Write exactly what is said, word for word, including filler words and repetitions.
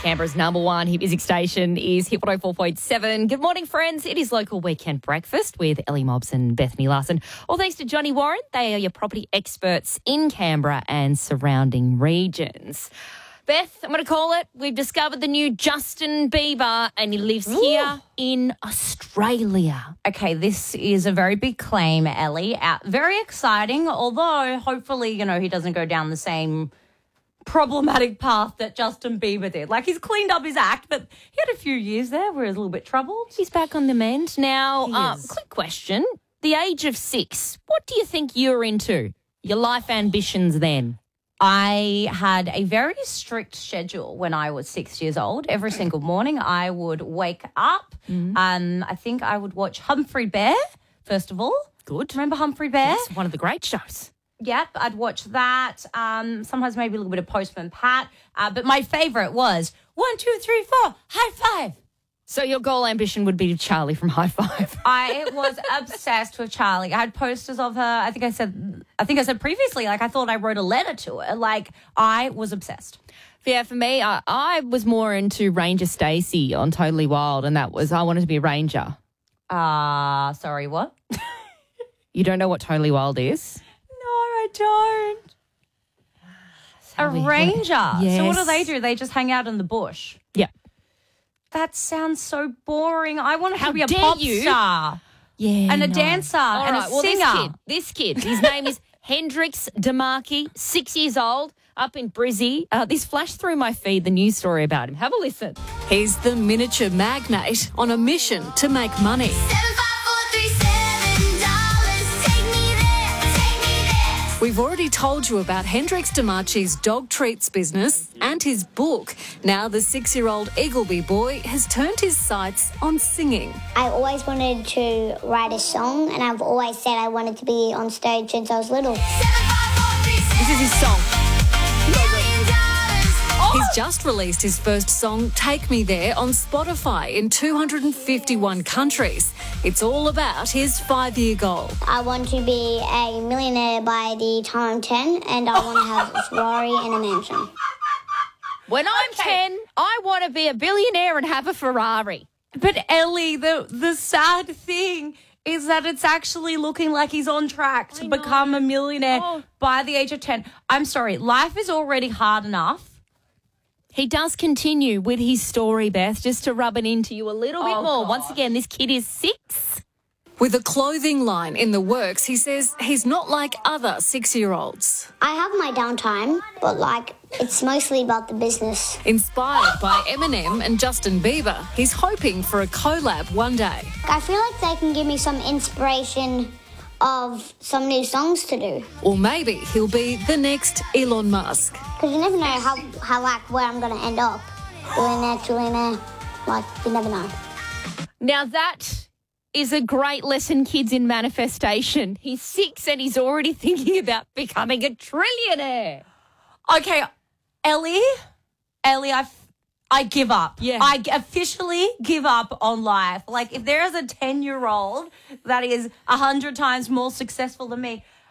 Canberra's number one hit music station is Hit one oh four point seven. Good morning, friends. It is local weekend breakfast with Ellie Mobbs and Bethany Larson. All thanks to Johnny Warren. They are your property experts in Canberra and surrounding regions. Beth, I'm going to call it. We've discovered the new Justin Bieber and he lives Ooh. here in Australia. Okay, this is a very big claim, Ellie. Uh, very exciting, although hopefully, you know, he doesn't go down the same problematic path that Justin Bieber did. Like, he's cleaned up his act, but he had a few years there where he was a little bit troubled. He's back on the mend. Now, He uh, is. quick question. The age of six, what do you think you're into? Your life ambitions then? I had a very strict schedule when I was six years old. Every single morning I would wake up. Mm-hmm. Um, I think I would watch Humphrey Bear, first of all. Good. Remember Humphrey Bear? It's one of the great shows. Yep, I'd watch that. Um, sometimes maybe a little bit of Postman Pat. Uh, but my favourite was one, two, three, four, high five. So your goal ambition would be Charlie from High Five. I was obsessed with Charlie. I had posters of her. I think I said, I think I said previously, like I thought I wrote a letter to her. Like I was obsessed. Yeah, for me, I, I was more into Ranger Stacey on Totally Wild, and that was I wanted to be a ranger. Uh, sorry, what? You don't know what Totally Wild is? No, I don't. A we- ranger. So what do Yes. they do? They just hang out in the bush. Yeah. That sounds so boring. I wanted How to be a dare pop you? star. Yeah. And a no. dancer All and a right, well, singer. This kid, this kid, his name is Hendrix DeMarchi, six years old, up in Brizzy. Uh, this flashed through my feed, the news story about him. Have a listen. He's the miniature magnate on a mission to make money. We've already told you about Hendrix DeMarchi's dog treats business and his book. Now the six-year-old Eagleby boy has turned his sights on singing. I always wanted to write a song, and I've always said I wanted to be on stage since I was little. This is his song. He's just released his first song, Take Me There, on Spotify in two hundred fifty-one countries. It's all about his five-year goal. I want to be a millionaire by the time I'm ten, and I want to have a Ferrari and a mansion. When I'm ten, I want to be a billionaire and have a Ferrari. But Ellie, the the sad thing is that it's actually looking like he's on track to become a millionaire Oh. by the age of ten. I'm sorry, life is already hard enough. He does continue with his story, Beth, just to rub it into you a little bit Oh, more. God. Once again, this kid is six. With a clothing line in the works, he says he's not like other six-year-olds. I have my downtime, but like it's mostly about the business. Inspired by Eminem and Justin Bieber, he's hoping for a collab one day. I feel like they can give me some inspiration of some new songs to do. Or maybe he'll be the next Elon Musk. Because you never know how, how like where I'm going to end up. Billionaire, trillionaire, like you never know. Now that is a great lesson, kids, in manifestation. He's six and he's already thinking about becoming a trillionaire. Okay, Ellie, Ellie, I, I give up. Yeah. I g- officially give up on life. Like, if there is a ten-year-old that is a hundred times more successful than me,